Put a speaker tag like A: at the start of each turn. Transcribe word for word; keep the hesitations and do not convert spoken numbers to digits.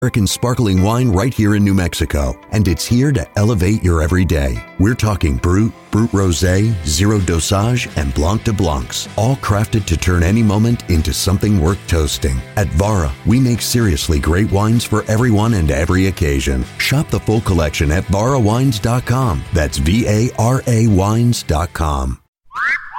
A: American sparkling wine right here in New Mexico, and it's here to elevate your everyday. We're talking Brut, Brut Rosé, Zero Dosage, and Blanc de Blancs, all crafted to turn any moment into something worth toasting. At Vara, we make seriously great wines for everyone and every occasion. Shop the full collection at vara wines dot com. That's V A R A wines dot com.